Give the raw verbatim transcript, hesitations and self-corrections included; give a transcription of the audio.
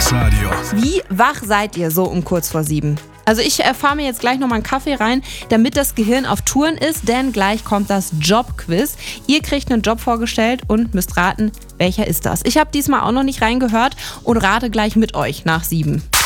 Live-Radio. Wie wach seid ihr so um kurz vor sieben? Also ich äh, fahre mir jetzt gleich nochmal einen Kaffee rein, damit das Gehirn auf Touren ist, denn gleich kommt das Jobquiz. Ihr kriegt einen Job vorgestellt und müsst raten, welcher ist das. Ich habe diesmal auch noch nicht reingehört und rate gleich mit euch nach sieben.